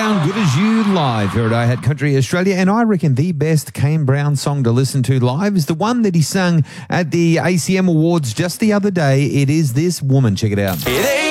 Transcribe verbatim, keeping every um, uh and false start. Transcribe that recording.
Brown, Good As You, live here at I Had Country Australia. And I reckon the best Kane Brown song to listen to live is the one that he sung at the A C M Awards just the other day. It is this woman. Check it out.